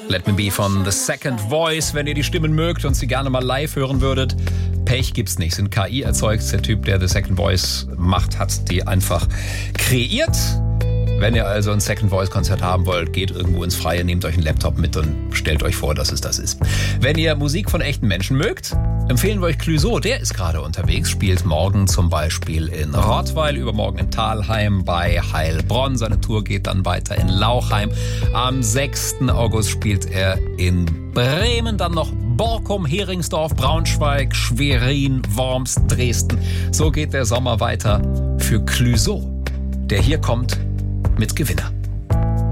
Let Me Be von The Second Voice, wenn ihr die Stimmen mögt und sie gerne mal live hören würdet. Pech gibt's nicht, sind KI erzeugt. Der Typ, der The Second Voice macht, hat die einfach kreiert. Wenn ihr also ein Second Voice Konzert haben wollt, geht irgendwo ins Freie, nehmt euch einen Laptop mit und stellt euch vor, dass es das ist. Wenn ihr Musik von echten Menschen mögt, empfehlen wir euch Clouseau. Der ist gerade unterwegs, spielt morgen zum Beispiel in Rottweil, übermorgen in Thalheim bei Heilbronn. Seine Tour geht dann weiter in Lauchheim. Am 6. August spielt er in Bremen, dann noch Borkum, Heringsdorf, Braunschweig, Schwerin, Worms, Dresden. So geht der Sommer weiter für Clouseau, der hier kommt mit Gewinner.